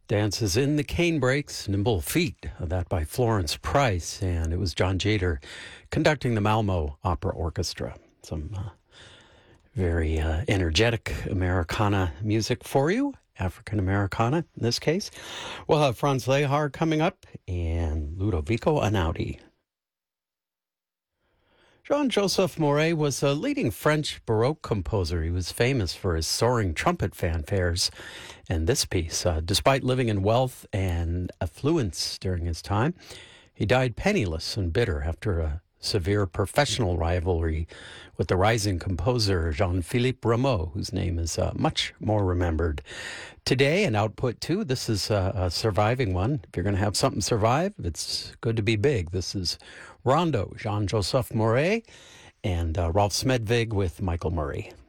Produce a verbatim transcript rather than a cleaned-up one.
Dances in the Cane Breaks, Nimble Feet, that by Florence Price, and it was John Jader conducting the Malmo Opera Orchestra. Some uh, very uh, energetic Americana music for you, African Americana in this case. We'll have Franz Lehár coming up and Ludovico Einaudi. Jean-Joseph Mauret was a leading French Baroque composer. He was famous for his soaring trumpet fanfares. And this piece, uh, despite living in wealth and affluence during his time, he died penniless and bitter after a severe professional rivalry with the rising composer Jean-Philippe Rameau, whose name is uh, much more remembered today. And output two, this is a, a surviving one. If you're going to have something survive, it's good to be big. This is Rondo, Jean-Joseph Mauret, and uh, Ralph Smedvig with Michael Murray.